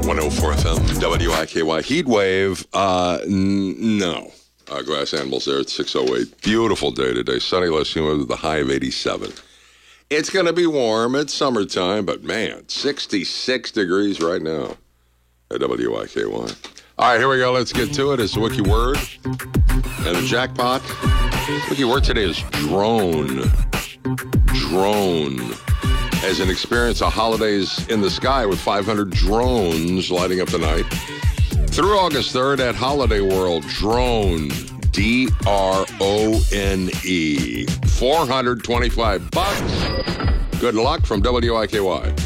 104 FM, WIKY. Heat wave, no. Glass animals there at 6:08. Beautiful day today. Sunny, less humid with a high of 87. It's going to be warm. It's summertime, but man, 66 degrees right now at WIKY. All right, here we go. Let's get to it. It's the wiki word and the jackpot. Wiki word today is drone. Drone. As an experience of holidays in the sky with 500 drones lighting up the night. Through August 3rd at Holiday World, drone, D-R-O-N-E, $425. Good luck from WIKY.